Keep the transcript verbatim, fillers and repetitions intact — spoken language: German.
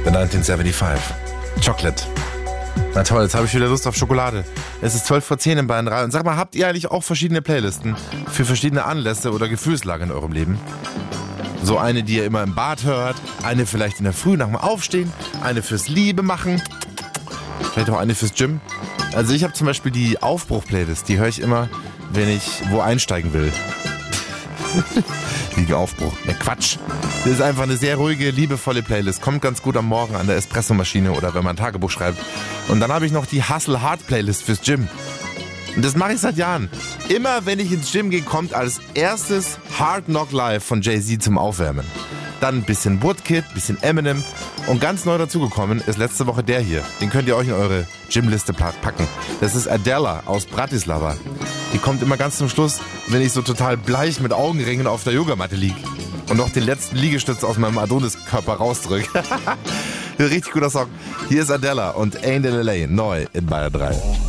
The neunzehnhundertfünfundsiebzig. Chocolate. Na toll, jetzt habe ich wieder Lust auf Schokolade. Es ist zwölf vor zehn in Bayern drei. Und sag mal, habt ihr eigentlich auch verschiedene Playlisten für verschiedene Anlässe oder Gefühlslagen in eurem Leben? So eine, die ihr immer im Bad hört, eine vielleicht in der Früh nach dem Aufstehen, eine fürs Liebe machen, vielleicht auch eine fürs Gym. Also ich habe zum Beispiel die Aufbruch-Playlist, die höre ich immer, wenn ich wo einsteigen will. Wie Aufbruch. Ne, Quatsch. Das ist einfach eine sehr ruhige, liebevolle Playlist. Kommt ganz gut am Morgen an der Espressomaschine oder wenn man ein Tagebuch schreibt. Und dann habe ich noch die Hustle Hard Playlist fürs Gym. Und das mache ich seit Jahren. Immer wenn ich ins Gym gehe, kommt als erstes Hard Knock Live von Jay-Z zum Aufwärmen. Dann ein bisschen Woodkid, ein bisschen Eminem. Und ganz neu dazugekommen ist letzte Woche der hier. Den könnt ihr euch in eure Gymliste packen. Das ist Adela aus Bratislava. Die kommt immer ganz zum Schluss, wenn ich so total bleich mit Augenringen auf der Yogamatte liege. Und noch den letzten Liegestütz aus meinem Adonis-Körper rausdrücke. Richtig guter Song. Hier ist Adela und Ain't in L A, neu in Bayern drei.